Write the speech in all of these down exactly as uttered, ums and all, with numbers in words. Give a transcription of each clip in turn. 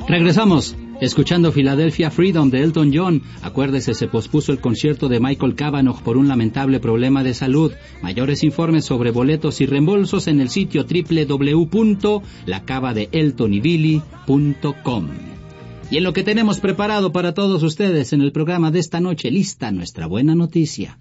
Regresamos, escuchando Philadelphia Freedom de Elton John. Acuérdese, se pospuso el concierto de Michael Cavanagh por un lamentable problema de salud. Mayores informes sobre boletos y reembolsos en el sitio doble u doble u doble u punto la cava de elton y billy punto com. Y en lo que tenemos preparado para todos ustedes en el programa de esta noche, lista nuestra buena noticia.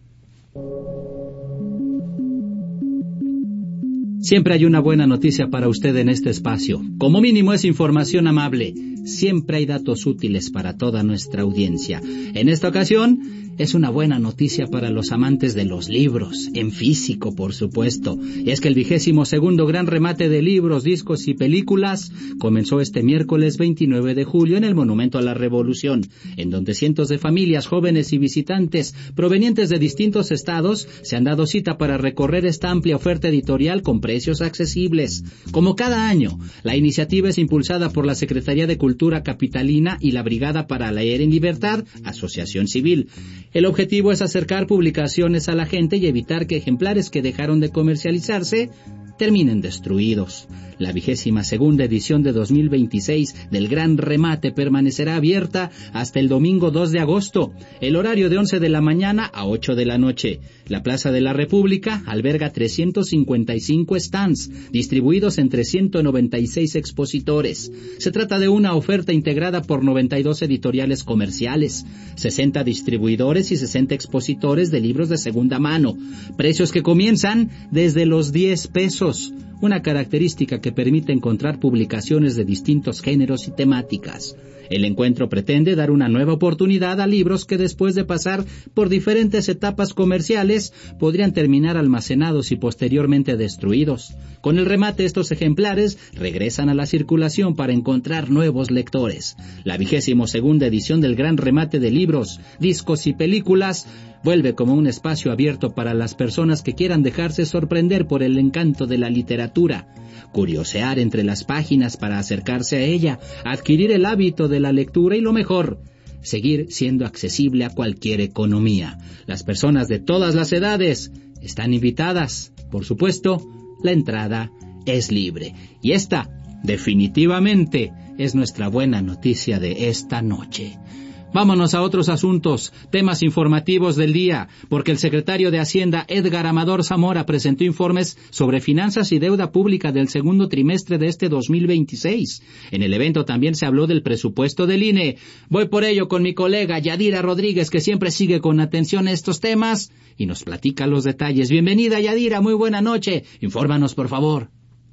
Siempre hay una buena noticia para usted en este espacio. Como mínimo es información amable. Siempre hay datos útiles para toda nuestra audiencia. En esta ocasión es una buena noticia para los amantes de los libros, en físico, por supuesto. Y es que el vigésimo segundo gran remate de libros, discos y películas comenzó este miércoles veintinueve de julio en el Monumento a la Revolución, en donde cientos de familias, jóvenes y visitantes provenientes de distintos estados se han dado cita para recorrer esta amplia oferta editorial con precios accesibles. Como cada año, la iniciativa es impulsada por la Secretaría de Cultura Capitalina y la Brigada para Leer en Libertad, asociación civil. El objetivo es acercar publicaciones a la gente y evitar que ejemplares que dejaron de comercializarse terminen destruidos. La vigésima segunda edición de dos mil veintiséis del Gran Remate permanecerá abierta hasta el domingo dos de agosto, el horario de once de la mañana a ocho de la noche. La Plaza de la República alberga trescientos cincuenta y cinco stands, distribuidos entre ciento noventa y seis expositores. Se trata de una oferta integrada por noventa y dos editoriales comerciales, sesenta distribuidores y sesenta expositores de libros de segunda mano. Precios que comienzan desde los diez pesos. Una característica que permite encontrar publicaciones de distintos géneros y temáticas. El encuentro pretende dar una nueva oportunidad a libros que después de pasar por diferentes etapas comerciales podrían terminar almacenados y posteriormente destruidos. Con el remate, estos ejemplares regresan a la circulación para encontrar nuevos lectores. La vigésimo segunda edición del Gran Remate de libros, discos y películas vuelve como un espacio abierto para las personas que quieran dejarse sorprender por el encanto de la literatura, curiosear entre las páginas para acercarse a ella, adquirir el hábito de la lectura y lo mejor, seguir siendo accesible a cualquier economía. Las personas de todas las edades están invitadas. Por supuesto, la entrada es libre. Y esta, definitivamente, es nuestra buena noticia de esta noche. Vámonos a otros asuntos, temas informativos del día, porque el secretario de Hacienda, Edgar Amador Zamora, presentó informes sobre finanzas y deuda pública del segundo trimestre de este dos mil veintiséis. En el evento también se habló del presupuesto del I N E. Voy por ello con mi colega Yadira Rodríguez, que siempre sigue con atención estos temas y nos platica los detalles. Bienvenida, Yadira, muy buena noche. Infórmanos, por favor.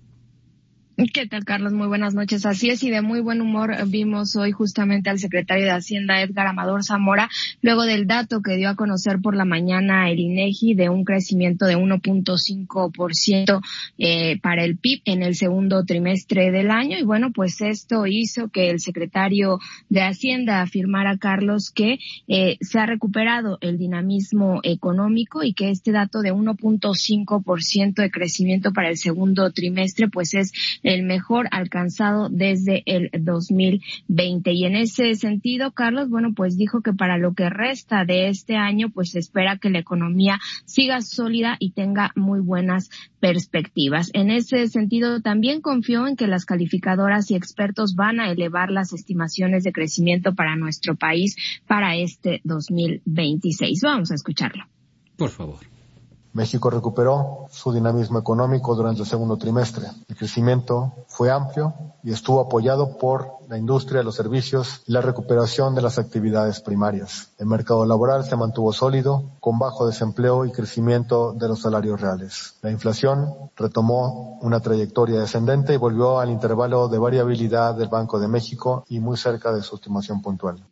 ¿Qué tal, Carlos? Muy buenas noches. Así es, y de muy buen humor vimos hoy justamente al secretario de Hacienda, Edgar Amador Zamora, luego del dato que dio a conocer por la mañana el I N E G I de un crecimiento de uno punto cinco por ciento eh, para el P I B en el segundo trimestre del año. Y bueno, pues esto hizo que el secretario de Hacienda afirmara, Carlos, que eh, se ha recuperado el dinamismo económico y que este dato de uno punto cinco por ciento de crecimiento para el segundo trimestre pues es el mejor alcanzado desde el dos mil veinte. Y en ese sentido, Carlos, bueno, pues dijo que para lo que resta de este año, pues se espera que la economía siga sólida y tenga muy buenas perspectivas. En ese sentido, también confió en que las calificadoras y expertos van a elevar las estimaciones de crecimiento para nuestro país para este dos mil veintiséis. Vamos a escucharlo. Por favor. México recuperó su dinamismo económico durante el segundo trimestre. El crecimiento fue amplio y estuvo apoyado por la industria, los servicios y la recuperación de las actividades primarias. El mercado laboral se mantuvo sólido, con bajo desempleo y crecimiento de los salarios reales. La inflación retomó una trayectoria descendente y volvió al intervalo de variabilidad del Banco de México y muy cerca de su estimación puntual.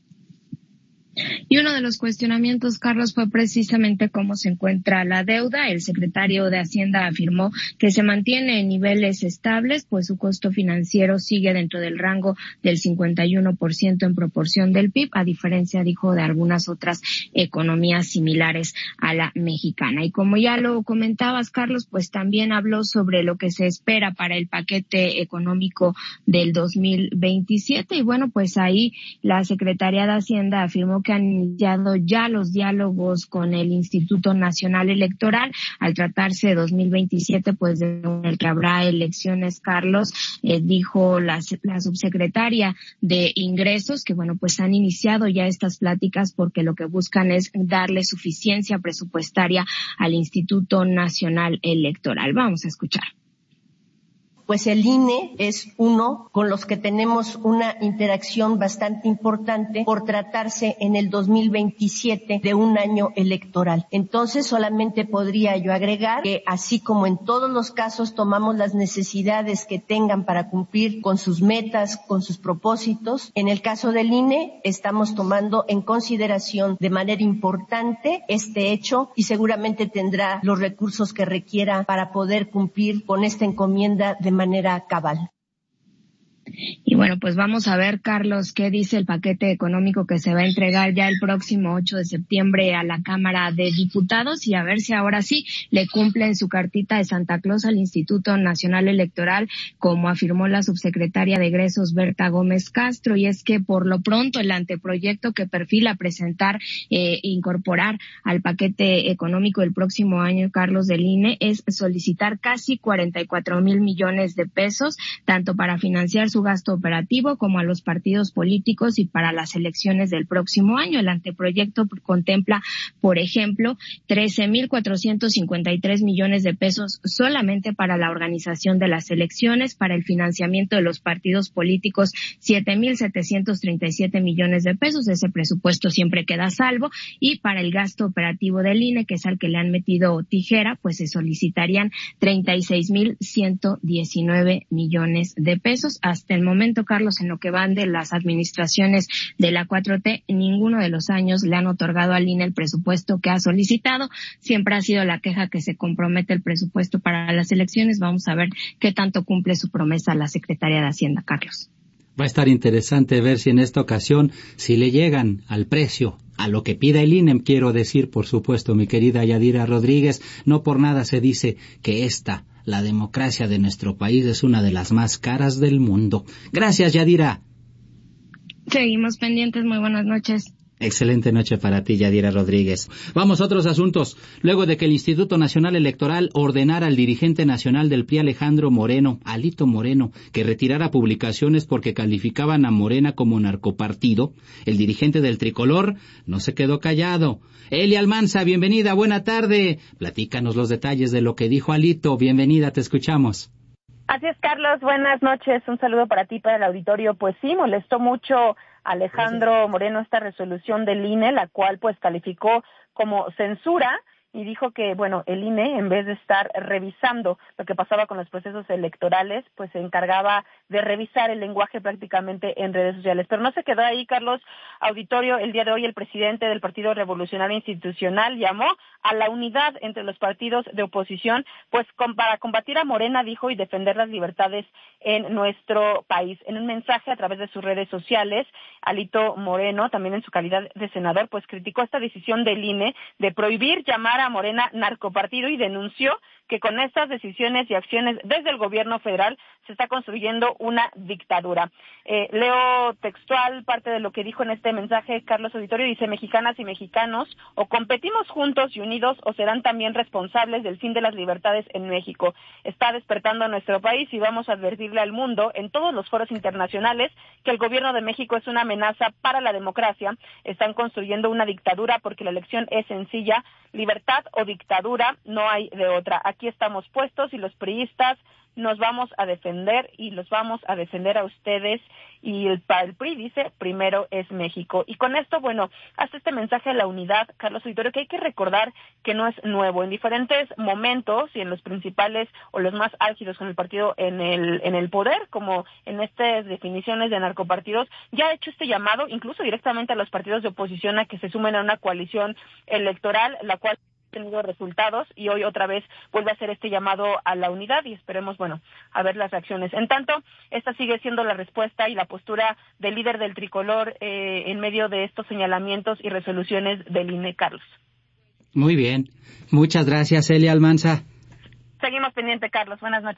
Y uno de los cuestionamientos, Carlos, fue precisamente cómo se encuentra la deuda. El secretario de Hacienda afirmó que se mantiene en niveles estables, pues su costo financiero sigue dentro del rango del cincuenta y uno por ciento en proporción del P I B, a diferencia, dijo, de algunas otras economías similares a la mexicana. Y como ya lo comentabas, Carlos, pues también habló sobre lo que se espera para el paquete económico del dos mil veintisiete. Y bueno, pues ahí la Secretaría de Hacienda afirmó que han iniciado ya los diálogos con el Instituto Nacional Electoral al tratarse de dos mil veintisiete, pues de el que habrá elecciones, Carlos, eh, dijo la, la subsecretaria de Ingresos que, bueno, pues han iniciado ya estas pláticas porque lo que buscan es darle suficiencia presupuestaria al Instituto Nacional Electoral. Vamos a escuchar. Pues el I N E es uno con los que tenemos una interacción bastante importante por tratarse en el dos mil veintisiete de un año electoral. Entonces solamente podría yo agregar que así como en todos los casos tomamos las necesidades que tengan para cumplir con sus metas, con sus propósitos, en el caso del I N E estamos tomando en consideración de manera importante este hecho y seguramente tendrá los recursos que requiera para poder cumplir con esta encomienda de manera cabal. Y bueno, pues vamos a ver, Carlos, qué dice el paquete económico que se va a entregar ya el próximo ocho de septiembre a la Cámara de Diputados y a ver si ahora sí le cumplen su cartita de Santa Claus al Instituto Nacional Electoral, como afirmó la subsecretaria de Egresos, Berta Gómez Castro, y es que por lo pronto el anteproyecto que perfila presentar e eh, incorporar al paquete económico del próximo año, Carlos, del I N E, es solicitar casi cuarenta y cuatro mil millones de pesos, tanto para financiar su gasto operativo como a los partidos políticos y para las elecciones del próximo año. El anteproyecto contempla, por ejemplo, trece mil cuatrocientos cincuenta y tres millones de pesos solamente para la organización de las elecciones, para el financiamiento de los partidos políticos siete mil setecientos treinta y siete millones de pesos, ese presupuesto siempre queda a salvo, y para el gasto operativo del I N E, que es al que le han metido tijera, pues se solicitarían treinta y seis mil ciento diecinueve millones de pesos. Hasta el momento, Carlos, en lo que van de las administraciones de la cuatro T, en ninguno de los años le han otorgado al I N E el presupuesto que ha solicitado. Siempre ha sido la queja que se compromete el presupuesto para las elecciones. Vamos a ver qué tanto cumple su promesa la secretaria de Hacienda, Carlos. Va a estar interesante ver si en esta ocasión, si le llegan al precio, a lo que pida el I N E, quiero decir, por supuesto, mi querida Yadira Rodríguez, no por nada se dice que esta, la democracia de nuestro país, es una de las más caras del mundo. Gracias, Yadira. Seguimos pendientes, muy buenas noches. Excelente noche para ti, Yadira Rodríguez. Vamos a otros asuntos. Luego de que el Instituto Nacional Electoral ordenara al dirigente nacional del P R I, Alejandro Moreno, Alito Moreno, que retirara publicaciones porque calificaban a Morena como narcopartido, el dirigente del Tricolor no se quedó callado. Eli Almanza, bienvenida, buena tarde. Platícanos los detalles de lo que dijo Alito. Bienvenida, te escuchamos. Así es, Carlos, buenas noches. Un saludo para ti, para el auditorio. Pues sí, molestó mucho Alejandro Moreno esta resolución del I N E, la cual pues calificó como censura y dijo que, bueno, el I N E, en vez de estar revisando lo que pasaba con los procesos electorales, pues se encargaba de revisar el lenguaje prácticamente en redes sociales. Pero no se quedó ahí, Carlos, auditorio. El día de hoy el presidente del Partido Revolucionario Institucional llamó a la unidad entre los partidos de oposición, pues con, para combatir a Morena, dijo, y defender las libertades en nuestro país. En un mensaje a través de sus redes sociales, Alito Moreno, también en su calidad de senador, pues criticó esta decisión del I N E de prohibir llamar a Morena narcopartido y denunció que con estas decisiones y acciones desde el gobierno federal se está construyendo una dictadura. Eh, leo textual parte de lo que dijo en este mensaje Carlos Auditorio, dice: mexicanas y mexicanos, o competimos juntos y unidos o serán también responsables del fin de las libertades en México. Está despertando nuestro país y vamos a advertirle al mundo en todos los foros internacionales que el gobierno de México es una amenaza para la democracia. Están construyendo una dictadura porque la elección es sencilla, libertad o dictadura, no hay de otra. Aquí estamos puestos y los priistas nos vamos a defender y los vamos a defender a ustedes, y el, para el P R I dice, primero es México. Y con esto, bueno, hace este mensaje a la unidad, Carlos Auditorio, que hay que recordar que no es nuevo. En diferentes momentos y en los principales o los más álgidos con el partido en el en el poder, como en estas definiciones de narcopartidos, ya ha hecho este llamado, incluso directamente a los partidos de oposición, a que se sumen a una coalición electoral, la cual tenido resultados, y hoy otra vez vuelve a hacer este llamado a la unidad y esperemos, bueno, a ver las reacciones. En tanto, esta sigue siendo la respuesta y la postura del líder del Tricolor eh, en medio de estos señalamientos y resoluciones del I N E, Carlos. Muy bien. Muchas gracias, Elia Almanza. Seguimos pendiente, Carlos. Buenas noches.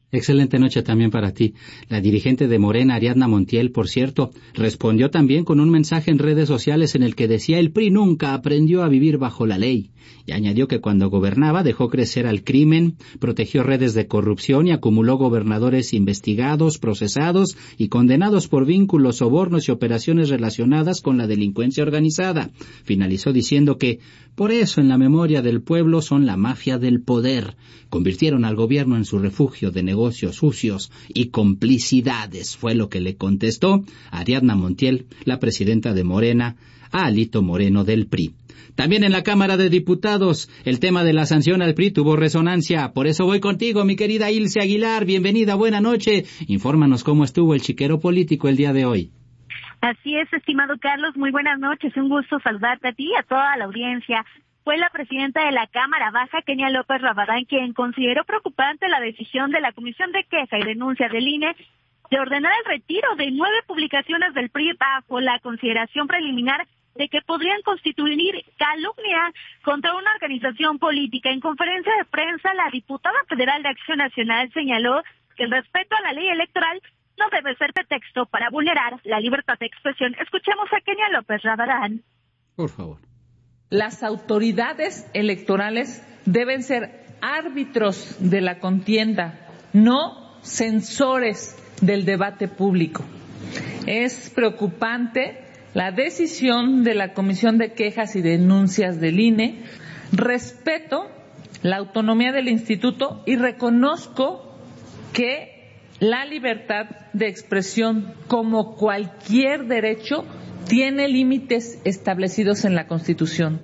Excelente noche también para ti. La dirigente de Morena, Ariadna Montiel, por cierto, respondió también con un mensaje en redes sociales en el que decía el P R I nunca aprendió a vivir bajo la ley. Y añadió que cuando gobernaba dejó crecer al crimen, protegió redes de corrupción y acumuló gobernadores investigados, procesados y condenados por vínculos, sobornos y operaciones relacionadas con la delincuencia organizada. Finalizó diciendo que, por eso en la memoria del pueblo son la mafia del poder. Convirtieron al gobierno en su refugio de negocios sucios y complicidades, fue lo que le contestó Ariadna Montiel, la presidenta de Morena, a Alito Moreno del P R I. También en la Cámara de Diputados, el tema de la sanción al P R I tuvo resonancia. Por eso voy contigo, mi querida Ilse Aguilar. Bienvenida, buena noche. Infórmanos cómo estuvo el chiquero político el día de hoy. Así es, estimado Carlos, muy buenas noches. Un gusto saludarte a ti y a toda la audiencia. Fue la presidenta de la Cámara Baja, Kenia López Rabadán, quien consideró preocupante la decisión de la Comisión de Queja y Denuncia del I N E de ordenar el retiro de nueve publicaciones del P R I bajo la consideración preliminar de que podrían constituir calumnia contra una organización política. En conferencia de prensa, la diputada federal de Acción Nacional señaló que el respeto a la ley electoral no debe ser pretexto para vulnerar la libertad de expresión. Escuchemos a Kenia López Rabadán. Por favor. Las autoridades electorales deben ser árbitros de la contienda, no censores del debate público. Es preocupante la decisión de la Comisión de Quejas y Denuncias del I N E. Respeto la autonomía del instituto y reconozco que la libertad de expresión, como cualquier derecho, tiene límites establecidos en la Constitución.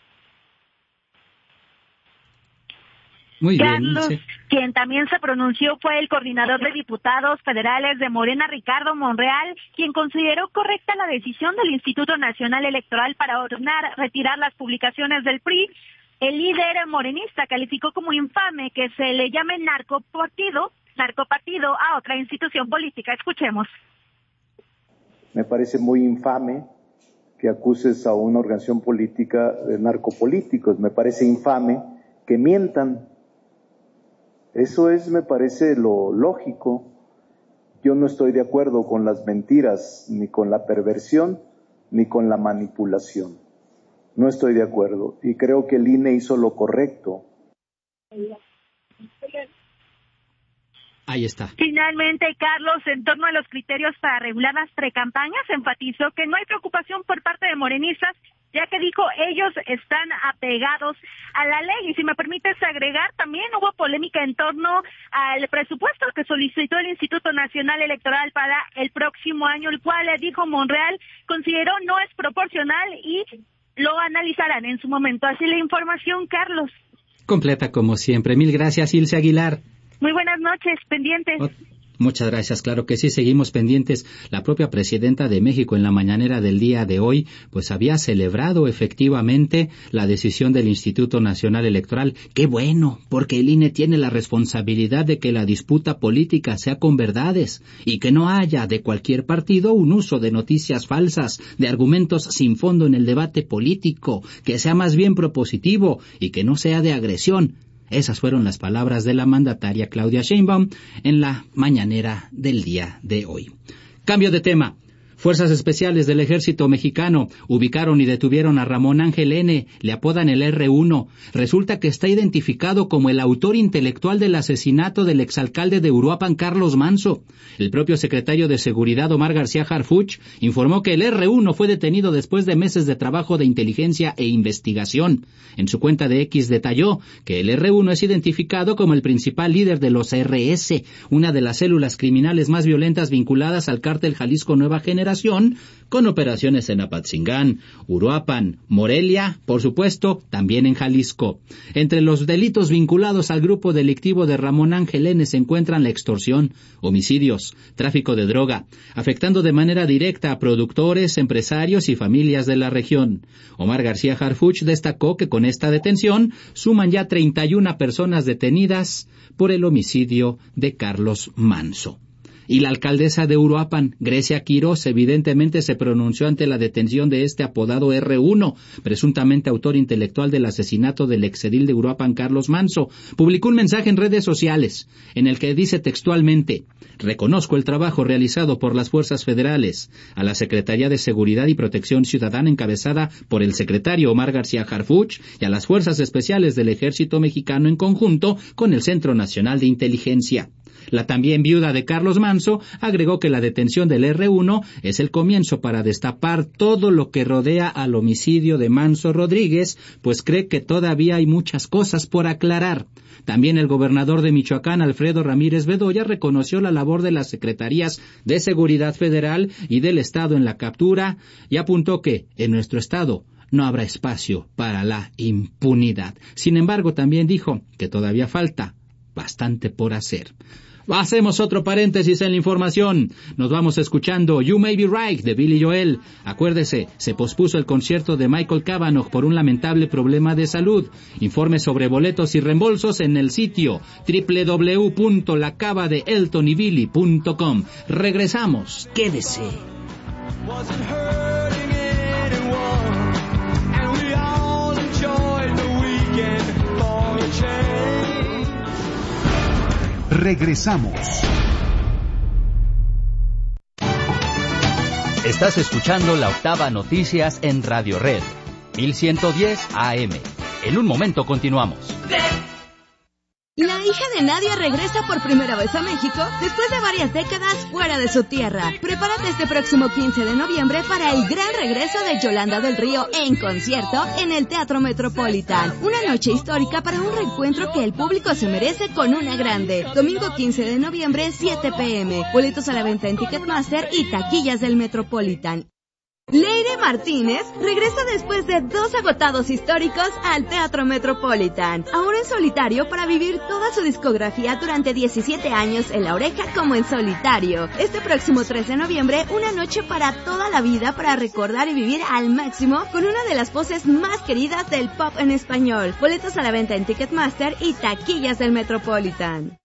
Muy bien, Carlos, sí. Quien también se pronunció fue el coordinador de diputados federales de Morena, Ricardo Monreal, quien consideró correcta la decisión del Instituto Nacional Electoral para ordenar retirar las publicaciones del P R I. El líder morenista calificó como infame que se le llame narcopartido, narcopartido a otra institución política. Escuchemos. Me parece muy infame que acuses a una organización política de narcopolíticos. Me parece infame que mientan. Eso es, me parece, lo lógico. Yo no estoy de acuerdo con las mentiras, ni con la perversión, ni con la manipulación. No estoy de acuerdo. Y creo que el I N E hizo lo correcto. Ahí está. Finalmente, Carlos, en torno a los criterios para regular las precampañas, enfatizó que no hay preocupación por parte de morenistas, ya que dijo ellos están apegados a la ley. Y si me permites agregar, también hubo polémica en torno al presupuesto que solicitó el Instituto Nacional Electoral para el próximo año, el cual, dijo Monreal, consideró no es proporcional y lo analizarán en su momento. Así la información, Carlos. Completa como siempre. Mil gracias, Ilse Aguilar. Muy buenas noches, pendientes. Oh, muchas gracias, claro que sí, seguimos pendientes. La propia presidenta de México en la mañanera del día de hoy, pues había celebrado efectivamente la decisión del Instituto Nacional Electoral. ¡Qué bueno! Porque el I N E tiene la responsabilidad de que la disputa política sea con verdades y que no haya de cualquier partido un uso de noticias falsas, de argumentos sin fondo en el debate político, que sea más bien propositivo y que no sea de agresión. Esas fueron las palabras de la mandataria Claudia Sheinbaum en la mañanera del día de hoy. Cambio de tema. Fuerzas Especiales del Ejército Mexicano ubicaron y detuvieron a Ramón Ángel N., le apodan el erre uno. Resulta que está identificado como el autor intelectual del asesinato del exalcalde de Uruapan, Carlos Manso. El propio secretario de Seguridad, Omar García Harfuch, informó que el erre uno fue detenido después de meses de trabajo de inteligencia e investigación. En su cuenta de X detalló que el erre uno es identificado como el principal líder de los erre ese, una de las células criminales más violentas vinculadas al cártel Jalisco Nueva Generación, con operaciones en Apatzingán, Uruapan, Morelia, por supuesto, también en Jalisco. Entre los delitos vinculados al grupo delictivo de Ramón Ángel N. se encuentran la extorsión, homicidios, tráfico de droga, afectando de manera directa a productores, empresarios y familias de la región. Omar García Harfuch destacó que con esta detención suman ya treinta y una personas detenidas por el homicidio de Carlos Manso. Y la alcaldesa de Uruapan, Grecia Quirós, evidentemente se pronunció ante la detención de este apodado erre uno, presuntamente autor intelectual del asesinato del exedil de Uruapan, Carlos Manso. Publicó un mensaje en redes sociales, en el que dice textualmente: reconozco el trabajo realizado por las fuerzas federales, a la Secretaría de Seguridad y Protección Ciudadana encabezada por el secretario Omar García Harfuch y a las fuerzas especiales del Ejército Mexicano en conjunto con el Centro Nacional de Inteligencia. La también viuda de Carlos Manso agregó que la detención del erre uno es el comienzo para destapar todo lo que rodea al homicidio de Manso Rodríguez, pues cree que todavía hay muchas cosas por aclarar. También el gobernador de Michoacán, Alfredo Ramírez Bedoya, reconoció la labor de las Secretarías de Seguridad Federal y del Estado en la captura y apuntó que en nuestro estado no habrá espacio para la impunidad. Sin embargo, también dijo que todavía falta bastante por hacer. Hacemos otro paréntesis en la información. Nos vamos escuchando You May Be Right de Billy Joel. Acuérdese, se pospuso el concierto de Michael Cavanaugh por un lamentable problema de salud. Informe sobre boletos y reembolsos en el sitio doble u doble u doble u punto la cava de elton y billy punto com. Regresamos. Quédese. Regresamos. Estás escuchando La Octava Noticias en Radio Red, mil ciento diez A M. En un momento continuamos. La hija de Nadia regresa por primera vez a México después de varias décadas fuera de su tierra. Prepárate este próximo quince de noviembre para el gran regreso de Yolanda del Río en concierto en el Teatro Metropolitan. Una noche histórica para un reencuentro que el público se merece con una grande. Domingo quince de noviembre, siete pe eme. Boletos a la venta en Ticketmaster y taquillas del Metropolitan. Leire Martínez regresa después de dos agotados históricos al Teatro Metropolitan, ahora en solitario para vivir toda su discografía durante diecisiete años en La Oreja como en solitario. Este próximo tres de noviembre, una noche para toda la vida para recordar y vivir al máximo con una de las voces más queridas del pop en español. Boletos a la venta en Ticketmaster y taquillas del Metropolitan.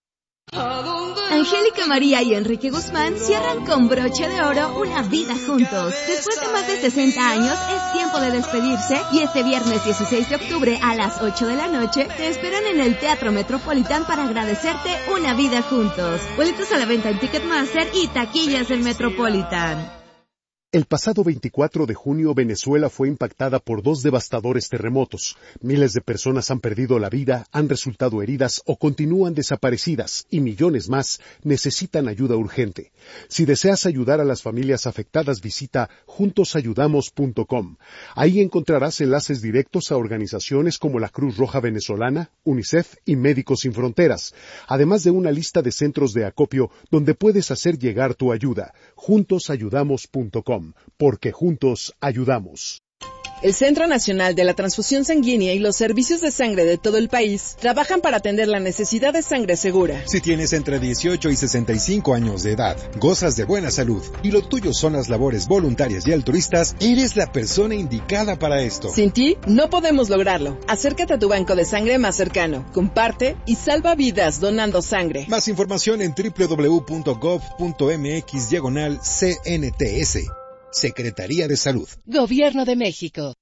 Angélica María y Enrique Guzmán cierran con broche de oro una vida juntos. Después de más de sesenta años es tiempo de despedirse y este viernes dieciséis de octubre a las ocho de la noche te esperan en el Teatro Metropolitan para agradecerte una vida juntos. Boletos a la venta en Ticketmaster y taquillas del Metropolitan. El pasado veinticuatro de junio, Venezuela fue impactada por dos devastadores terremotos. Miles de personas han perdido la vida, han resultado heridas o continúan desaparecidas, y millones más necesitan ayuda urgente. Si deseas ayudar a las familias afectadas, visita juntos ayudamos punto com. Ahí encontrarás enlaces directos a organizaciones como la Cruz Roja Venezolana, UNICEF y Médicos Sin Fronteras, además de una lista de centros de acopio donde puedes hacer llegar tu ayuda. juntos ayudamos punto com. Porque juntos ayudamos. El Centro Nacional de la Transfusión Sanguínea y los servicios de sangre de todo el país trabajan para atender la necesidad de sangre segura. Si tienes entre dieciocho y sesenta y cinco años de edad, gozas de buena salud y lo tuyo son las labores voluntarias y altruistas, eres la persona indicada para esto. Sin ti, no podemos lograrlo. Acércate a tu banco de sangre más cercano, comparte y salva vidas donando sangre. Más información en doble u doble u doble u punto gov punto mx diagonal C N T S. Secretaría de Salud. Gobierno de México.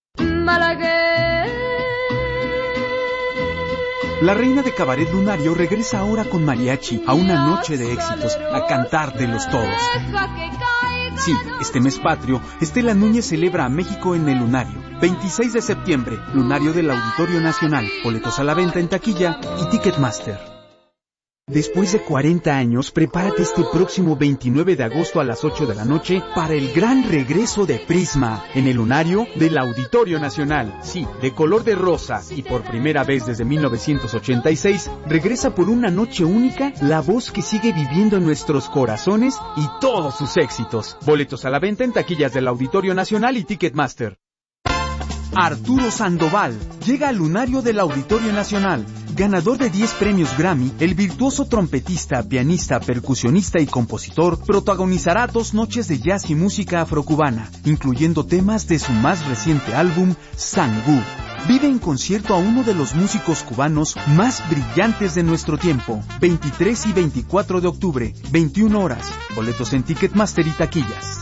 La reina de Cabaret Lunario regresa ahora con mariachi a una noche de éxitos, a cantar de los todos. Sí, este mes patrio, Estela Núñez celebra a México en el Lunario. veintiséis de septiembre, Lunario del Auditorio Nacional. Boletos a la venta en taquilla y Ticketmaster. Después de cuarenta años, prepárate este próximo veintinueve de agosto a las ocho de la noche para el gran regreso de Prisma en el Lunario del Auditorio Nacional. Sí, de color de rosa y por primera vez desde mil novecientos ochenta y seis, regresa por una noche única la voz que sigue viviendo en nuestros corazones y todos sus éxitos. Boletos a la venta en taquillas del Auditorio Nacional y Ticketmaster. Arturo Sandoval llega al Lunario del Auditorio Nacional. Ganador de diez premios Grammy, el virtuoso trompetista, pianista, percusionista y compositor protagonizará dos noches de jazz y música afrocubana, incluyendo temas de su más reciente álbum, Sangú. Vive en concierto a uno de los músicos cubanos más brillantes de nuestro tiempo. veintitrés y veinticuatro de octubre, veintiuna horas. Boletos en Ticketmaster y taquillas.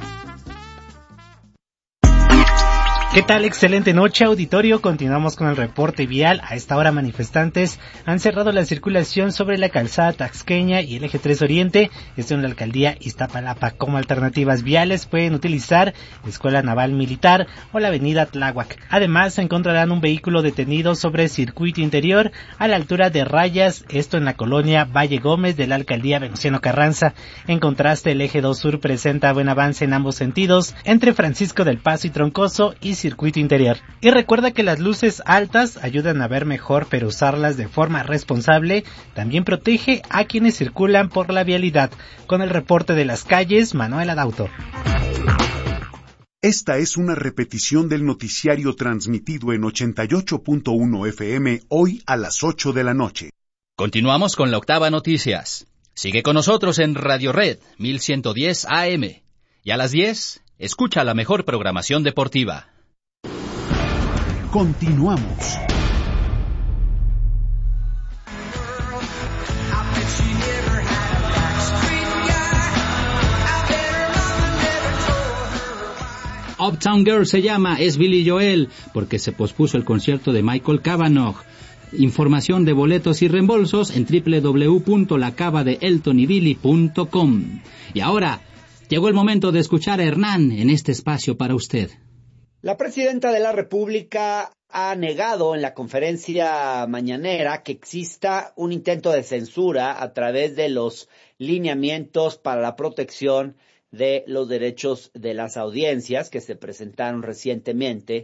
¿Qué tal? Excelente noche, auditorio. Continuamos con el reporte vial. A esta hora, manifestantes han cerrado la circulación sobre la calzada Taxqueña y el eje tres Oriente. Esto en la alcaldía Iztapalapa. Como alternativas viales pueden utilizar la Escuela Naval Militar o la avenida Tláhuac. Además, encontrarán un vehículo detenido sobre circuito interior a la altura de Rayas, esto en la colonia Valle Gómez de la alcaldía Venustiano Carranza. En contraste, el eje dos Sur presenta buen avance en ambos sentidos, entre Francisco del Paso y Troncoso y circuito interior. Y recuerda que las luces altas ayudan a ver mejor, pero usarlas de forma responsable también protege a quienes circulan por la vialidad. Con el reporte de las calles, Manuel Adauto. Esta es una repetición del noticiario transmitido en ochenta y ocho punto uno F M hoy a las ocho de la noche. Continuamos con la Octava Noticias. Sigue con nosotros en Radio Red mil ciento diez A M. Y a las diez, escucha la mejor programación deportiva. Continuamos. Uptown Girl se llama, es Billy Joel, porque se pospuso el concierto de Michael Cavanaugh. Información de boletos y reembolsos en doble u doble u doble u punto la cava de elton y billy punto com. Y ahora, llegó el momento de escuchar a Hernán en este espacio para usted. La presidenta de la República ha negado en la conferencia mañanera que exista un intento de censura a través de los lineamientos para la protección de los derechos de las audiencias que se presentaron recientemente,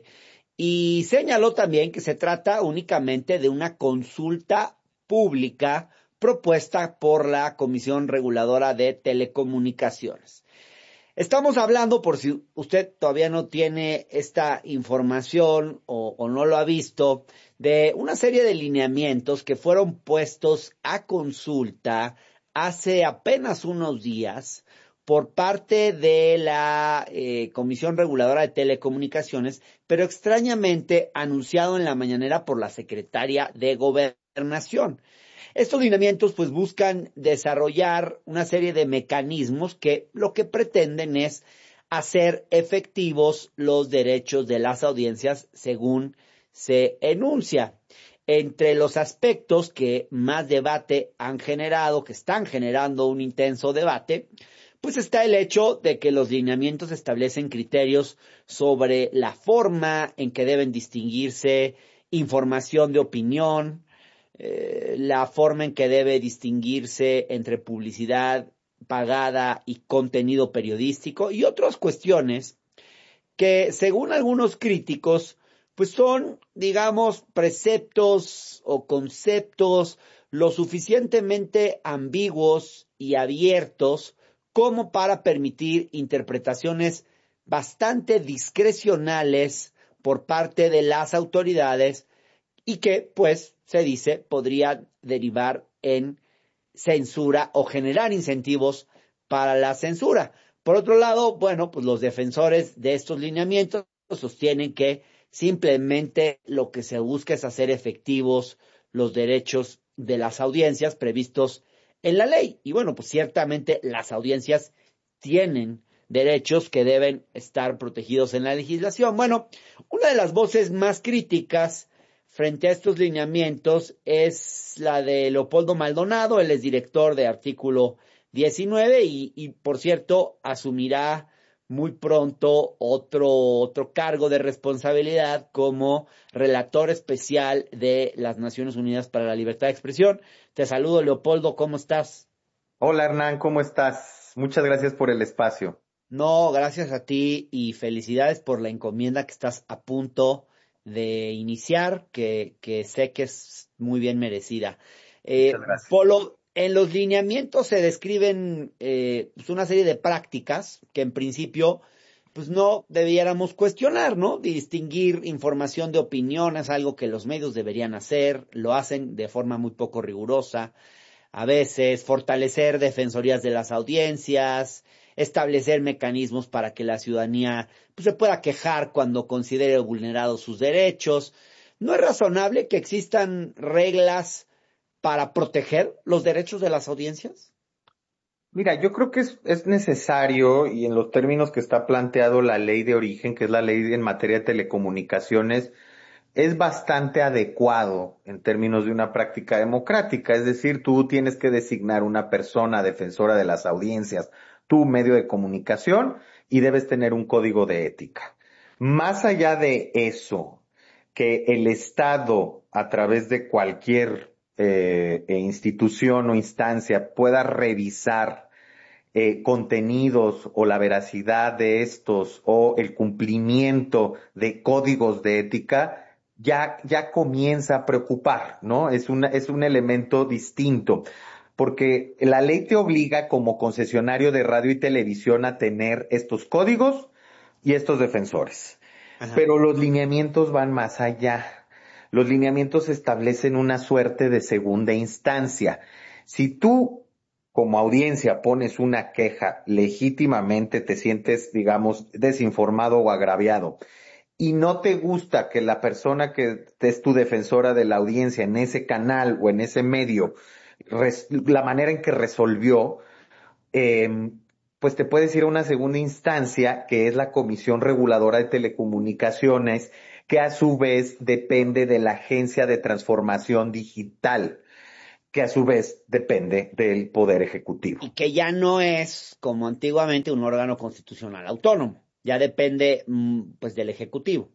y señaló también que se trata únicamente de una consulta pública propuesta por la Comisión Reguladora de Telecomunicaciones. Estamos hablando, por si usted todavía no tiene esta información o, o no lo ha visto, de una serie de lineamientos que fueron puestos a consulta hace apenas unos días por parte de la eh, Comisión Reguladora de Telecomunicaciones, pero extrañamente anunciado en la mañanera por la Secretaria de Gobernación. Estos lineamientos pues buscan desarrollar una serie de mecanismos que lo que pretenden es hacer efectivos los derechos de las audiencias según se enuncia. Entre los aspectos que más debate han generado, que están generando un intenso debate, pues está el hecho de que los lineamientos establecen criterios sobre la forma en que deben distinguirse información de opinión, Eh, la forma en que debe distinguirse entre publicidad pagada y contenido periodístico y otras cuestiones que, según algunos críticos, pues son, digamos, preceptos o conceptos lo suficientemente ambiguos y abiertos como para permitir interpretaciones bastante discrecionales por parte de las autoridades y que, pues, se dice, podría derivar en censura o generar incentivos para la censura. Por otro lado, bueno, pues los defensores de estos lineamientos sostienen que simplemente lo que se busca es hacer efectivos los derechos de las audiencias previstos en la ley. Y bueno, pues ciertamente las audiencias tienen derechos que deben estar protegidos en la legislación. Bueno, una de las voces más críticas frente a estos lineamientos es la de Leopoldo Maldonado. Él es director de Artículo diecinueve y, y por cierto, asumirá muy pronto otro, otro cargo de responsabilidad como relator especial de las Naciones Unidas para la Libertad de Expresión. Te saludo, Leopoldo, ¿cómo estás? Hola, Hernán, ¿cómo estás? Muchas gracias por el espacio. No, gracias a ti y felicidades por la encomienda que estás a punto de iniciar, que, que sé que es muy bien merecida. Eh, Polo, en los lineamientos se describen eh, pues una serie de prácticas que en principio pues no debiéramos cuestionar, ¿no? Distinguir información de opinión es algo que los medios deberían hacer, lo hacen de forma muy poco rigurosa. A veces fortalecer defensorías de las audiencias, establecer mecanismos para que la ciudadanía pues, se pueda quejar cuando considere vulnerados sus derechos. ¿No es razonable que existan reglas para proteger los derechos de las audiencias? Mira, yo creo que es, es necesario, y en los términos que está planteado la ley de origen, que es la ley en materia de telecomunicaciones, es bastante adecuado en términos de una práctica democrática. Es decir, tú tienes que designar una persona defensora de las audiencias, tu medio de comunicación, y debes tener un código de ética. Más allá de eso, que el Estado, a través de cualquier eh, institución o instancia, pueda revisar Eh, contenidos o la veracidad de estos o el cumplimiento de códigos de ética, ya, ya comienza a preocupar, ¿no? Es una, es un elemento distinto, porque la ley te obliga como concesionario de radio y televisión a tener estos códigos y estos defensores. Ajá. Pero los lineamientos van más allá. Los lineamientos establecen una suerte de segunda instancia. Si tú como audiencia pones una queja, legítimamente te sientes, digamos, desinformado o agraviado, y no te gusta que la persona que es tu defensora de la audiencia en ese canal o en ese medio, res, la manera en que resolvió, eh, pues te puedes ir a una segunda instancia, que es la Comisión Reguladora de Telecomunicaciones, que a su vez depende de la Agencia de Transformación Digital, que a su vez depende del Poder Ejecutivo. Y que ya no es, como antiguamente, un órgano constitucional autónomo. Ya depende, pues, del Ejecutivo.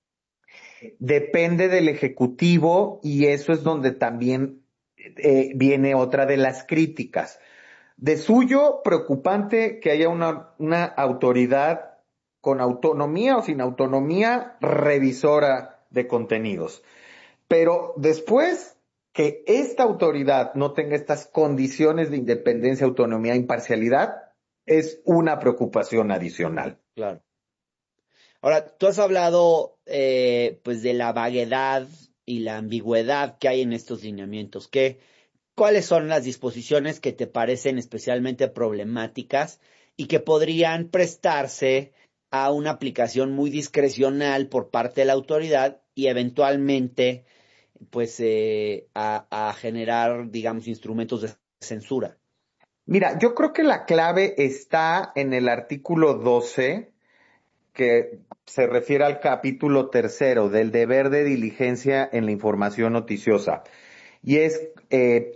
Depende del Ejecutivo, y eso es donde también eh, viene otra de las críticas. De suyo, preocupante que haya una, una autoridad con autonomía o sin autonomía revisora de contenidos. Pero después, que esta autoridad no tenga estas condiciones de independencia, autonomía e imparcialidad, es una preocupación adicional. Claro. Ahora, tú has hablado eh, pues de la vaguedad y la ambigüedad que hay en estos lineamientos. ¿Qué, ¿Cuáles son las disposiciones que te parecen especialmente problemáticas y que podrían prestarse a una aplicación muy discrecional por parte de la autoridad y eventualmente pues eh, a, a generar, digamos, instrumentos de censura? Mira, yo creo que la clave está en el artículo doce, que se refiere al capítulo tercero del deber de diligencia en la información noticiosa. Y es eh,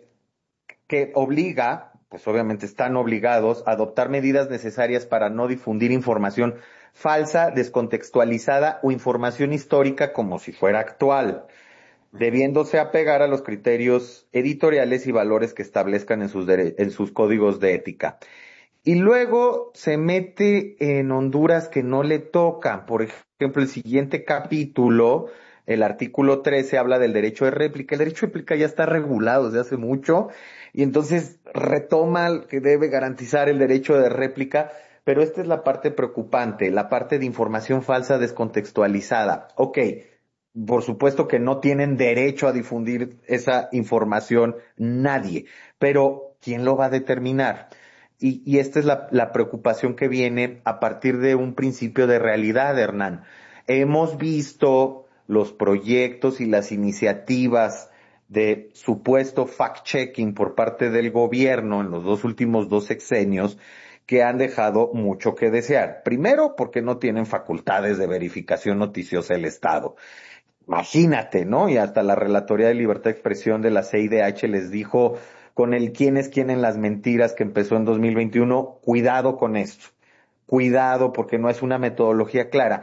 que obliga, pues obviamente están obligados a adoptar medidas necesarias para no difundir información falsa, descontextualizada o información histórica como si fuera actual, debiéndose apegar a los criterios editoriales y valores que establezcan en sus, dere- en sus códigos de ética. Y luego se mete en Honduras que no le tocan. Por ejemplo, el siguiente capítulo, el artículo trece, habla del derecho de réplica. El derecho de réplica ya está regulado desde hace mucho, y entonces retoma que debe garantizar el derecho de réplica. Pero esta es la parte preocupante, la parte de información falsa descontextualizada. Ok, por supuesto que no tienen derecho a difundir esa información nadie, pero ¿quién lo va a determinar? Y, y esta es la, la preocupación que viene a partir de un principio de realidad, Hernán. Hemos visto los proyectos y las iniciativas de supuesto fact-checking por parte del gobierno en los dos últimos dos sexenios que han dejado mucho que desear. Primero, porque no tienen facultades de verificación noticiosa del Estado. Imagínate, ¿no? Y hasta la Relatoría de Libertad de Expresión de la C I D H les dijo con el quién es quién en las mentiras que empezó en dos mil veintiuno, cuidado con esto, cuidado porque no es una metodología clara.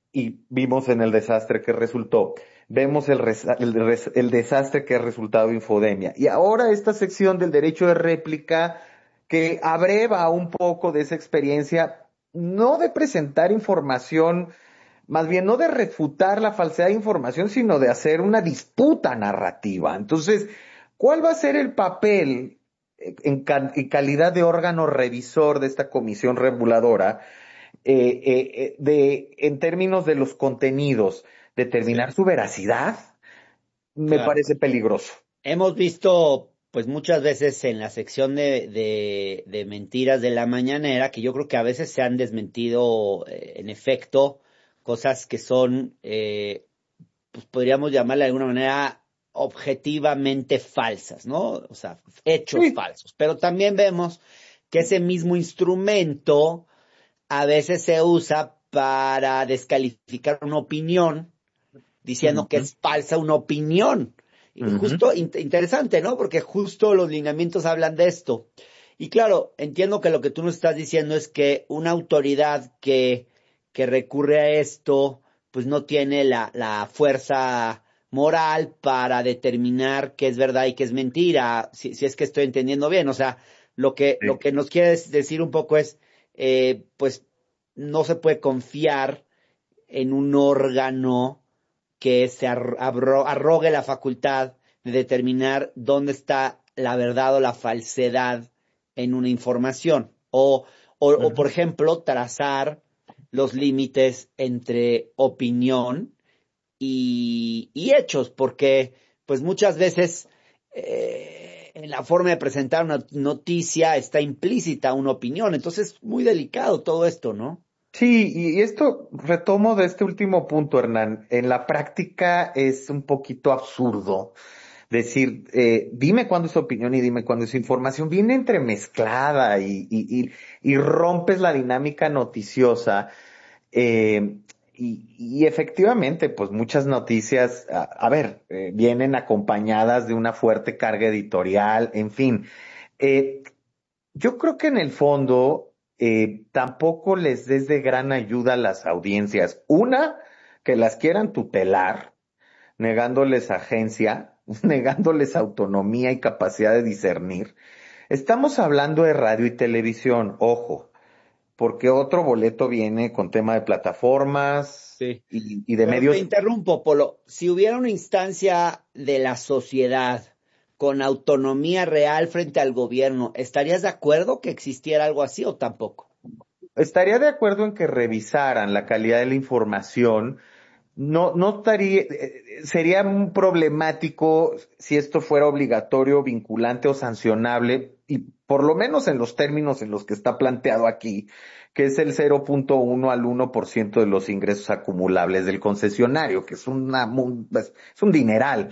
Y vimos en el desastre que resultó, vemos el, resa- el, res- el desastre que ha resultado Infodemia. Y ahora esta sección del derecho de réplica que abreva un poco de esa experiencia, no de presentar información, más bien no de refutar la falsedad de información, sino de hacer una disputa narrativa. Entonces, ¿cuál va a ser el papel en, cal- en calidad de órgano revisor de esta comisión reguladora eh, eh, de, en términos de los contenidos? ¿Determinar sí. su veracidad? Me claro. parece peligroso. Hemos visto pues muchas veces en la sección de, de, de mentiras de la mañanera, que yo creo que a veces se han desmentido, eh, en efecto, cosas que son, eh, pues podríamos llamarle de alguna manera objetivamente falsas, ¿no? O sea, hechos sí. falsos. Pero también vemos que ese mismo instrumento a veces se usa para descalificar una opinión, diciendo uh-huh. que es falsa una opinión. Y uh-huh. justo, in- interesante, ¿no? Porque justo los lineamientos hablan de esto. Y claro, entiendo que lo que tú nos estás diciendo es que una autoridad que, que recurre a esto, pues no tiene la, la fuerza moral para determinar qué es verdad y qué es mentira, si, si es que estoy entendiendo bien. O sea, lo que, sí. lo que nos quiere decir un poco es, eh, pues, no se puede confiar en un órgano que se arro- arrogue la facultad de determinar dónde está la verdad o la falsedad en una información. O, o, uh-huh. o por ejemplo, trazar los límites entre opinión y, y hechos, porque pues muchas veces eh, en la forma de presentar una noticia está implícita una opinión. Entonces es muy delicado todo esto, ¿no? Sí, y esto retomo de este último punto, Hernán. En la práctica es un poquito absurdo decir, eh, dime cuándo es opinión y dime cuándo es información. Viene entremezclada y, y, y, y rompes la dinámica noticiosa. Eh, y, y efectivamente, pues muchas noticias, a, a ver, eh, vienen acompañadas de una fuerte carga editorial, en fin. Eh, yo creo que en el fondo... Eh, tampoco les des de gran ayuda a las audiencias. Una, que las quieran tutelar, negándoles agencia, negándoles autonomía y capacidad de discernir. Estamos hablando de radio y televisión, ojo, porque otro boleto viene con tema de plataformas sí. y, y de Pero medios. Te interrumpo, Polo. Si hubiera una instancia de la sociedad con autonomía real frente al gobierno, ¿estarías de acuerdo que existiera algo así o tampoco? Estaría de acuerdo en que revisaran la calidad de la información. No, no estaría, sería muy problemático si esto fuera obligatorio, vinculante o sancionable, y por lo menos en los términos en los que está planteado aquí, que es el cero punto uno al uno por ciento de los ingresos acumulables del concesionario, que es una, es un dineral.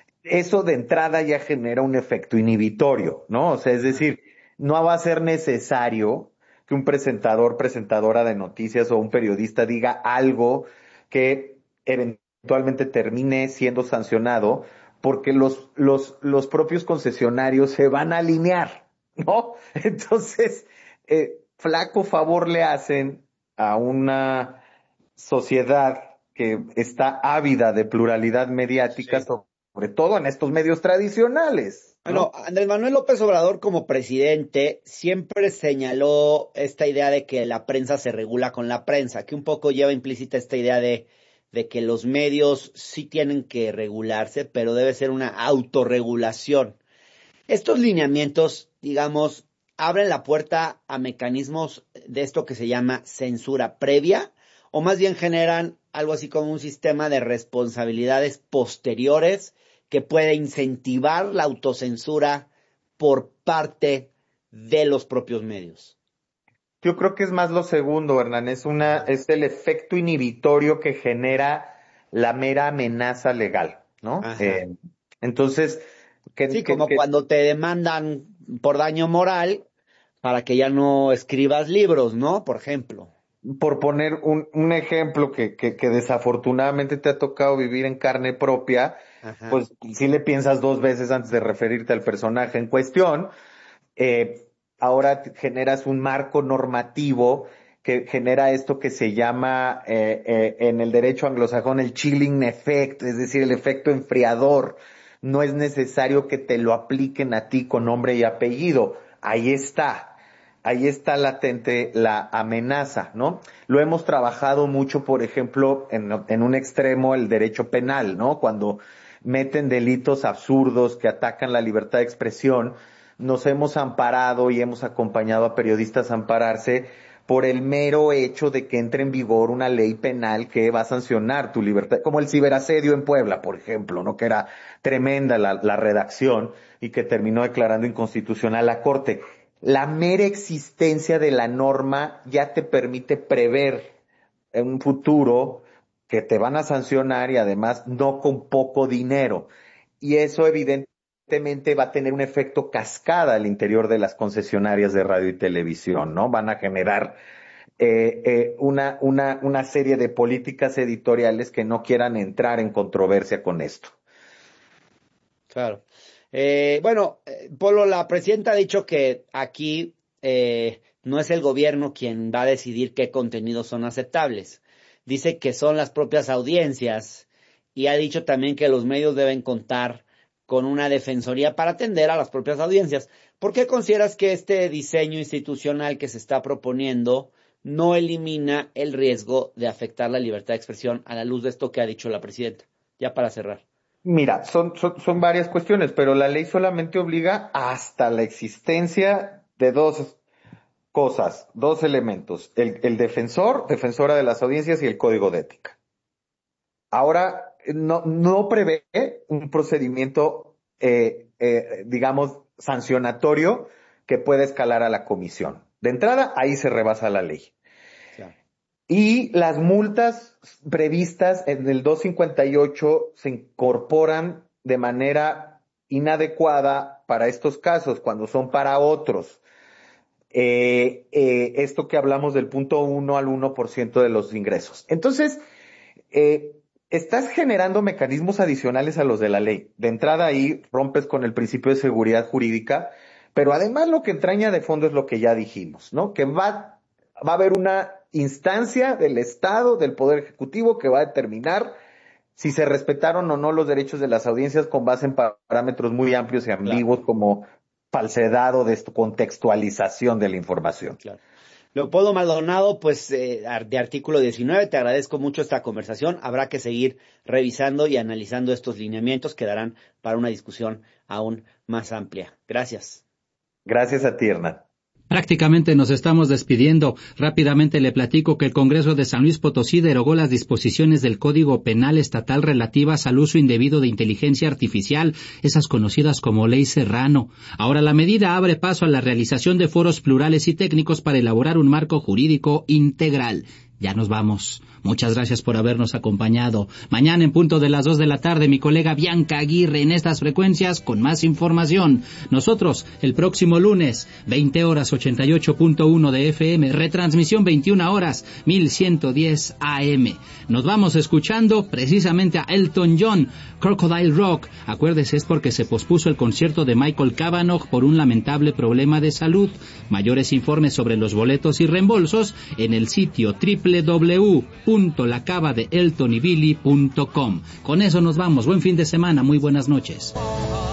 Eso de entrada ya genera un efecto inhibitorio, ¿no? O sea, es decir, no va a ser necesario que un presentador, presentadora de noticias o un periodista diga algo que eventualmente termine siendo sancionado porque los, los, los propios concesionarios se van a alinear, ¿no? Entonces, eh, flaco favor le hacen a una sociedad que está ávida de pluralidad mediática, sí. sobre todo en estos medios tradicionales, ¿no? Bueno, Andrés Manuel López Obrador como presidente siempre señaló esta idea de que la prensa se regula con la prensa, que un poco lleva implícita esta idea de, de que los medios sí tienen que regularse, pero debe ser una autorregulación. Estos lineamientos, digamos, abren la puerta a mecanismos de esto que se llama censura previa, o más bien generan algo así como un sistema de responsabilidades posteriores que puede incentivar la autocensura por parte de los propios medios. Yo creo que es más lo segundo, Hernán, es una, es el efecto inhibitorio que genera la mera amenaza legal, ¿no? Eh, entonces, que, sí, que, como que, cuando te demandan por daño moral para que ya no escribas libros, ¿no? Por ejemplo. Por poner un, un ejemplo que, que, que desafortunadamente te ha tocado vivir en carne propia, ajá. Pues sí le piensas dos veces antes de referirte al personaje en cuestión. Eh, ahora generas un marco normativo que genera esto que se llama eh, eh, en el derecho anglosajón el chilling effect, es decir, el efecto enfriador. No es necesario que te lo apliquen a ti con nombre y apellido. Ahí está. Ahí está latente la amenaza, ¿no? Lo hemos trabajado mucho, por ejemplo, en, en un extremo el derecho penal, ¿no? Cuando meten delitos absurdos que atacan la libertad de expresión, nos hemos amparado y hemos acompañado a periodistas a ampararse por el mero hecho de que entre en vigor una ley penal que va a sancionar tu libertad, como el ciberasedio en Puebla, por ejemplo, ¿no? Que era tremenda la, la redacción y que terminó declarando inconstitucional la Corte. La mera existencia de la norma ya te permite prever en un futuro que te van a sancionar y además no con poco dinero. Y eso evidentemente va a tener un efecto cascada al interior de las concesionarias de radio y televisión, ¿no? Van a generar eh, eh, una, una, una serie de políticas editoriales que no quieran entrar en controversia con esto. Claro. Eh, bueno, Polo, la presidenta ha dicho que aquí eh, no es el gobierno quien va a decidir qué contenidos son aceptables. Dice que son las propias audiencias y ha dicho también que los medios deben contar con una defensoría para atender a las propias audiencias. ¿Por qué consideras que este diseño institucional que se está proponiendo no elimina el riesgo de afectar la libertad de expresión a la luz de esto que ha dicho la presidenta? Ya para cerrar. Mira, son, son, son varias cuestiones, pero la ley solamente obliga hasta la existencia de dos cosas, dos elementos, el, el defensor, defensora de las audiencias y el código de ética. Ahora, no, no prevé un procedimiento, eh, eh, digamos, sancionatorio que pueda escalar a la comisión. De entrada, ahí se rebasa la ley. Claro. Y las multas previstas en el doscientos cincuenta y ocho se incorporan de manera inadecuada para estos casos, cuando son para otros. Eh, eh, esto que hablamos del punto uno al uno por ciento de los ingresos. Entonces, eh, estás generando mecanismos adicionales a los de la ley. De entrada ahí rompes con el principio de seguridad jurídica, pero además lo que entraña de fondo es lo que ya dijimos, ¿no? Que va, va a haber una instancia del Estado, del Poder Ejecutivo, que va a determinar si se respetaron o no los derechos de las audiencias con base en parámetros muy amplios y ambiguos, claro, como falsedad o descontextualización de la información. Claro. Leopoldo Maldonado, pues eh, de Artículo diecinueve, te agradezco mucho esta conversación. Habrá que seguir revisando y analizando estos lineamientos que darán para una discusión aún más amplia. Gracias. Gracias a ti, Hernán. Prácticamente nos estamos despidiendo. Rápidamente le platico que el Congreso de San Luis Potosí derogó las disposiciones del Código Penal Estatal relativas al uso indebido de inteligencia artificial, esas conocidas como Ley Serrano. Ahora la medida abre paso a la realización de foros plurales y técnicos para elaborar un marco jurídico integral. Ya nos vamos. Muchas gracias por habernos acompañado. Mañana en punto de las dos de la tarde, mi colega Bianca Aguirre en estas frecuencias con más información. Nosotros, el próximo lunes, veinte horas ochenta y ocho punto uno de F M, retransmisión veintiuna horas, mil ciento diez A M. Nos vamos escuchando precisamente a Elton John, Crocodile Rock. Acuérdese, es porque se pospuso el concierto de Michael Cavanagh por un lamentable problema de salud. Mayores informes sobre los boletos y reembolsos en el sitio doble u doble u doble u punto la cava de elton y billy punto com. Con eso nos vamos. Buen fin de semana. Muy buenas noches.